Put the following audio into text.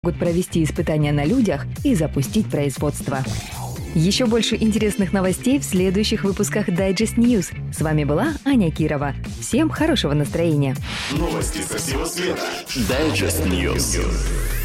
могут провести испытания на людях и запустить производство. Еще больше интересных новостей в следующих выпусках Digest News. С вами была Аня Кирова. Всем хорошего настроения. Новости со всего света. Digest News.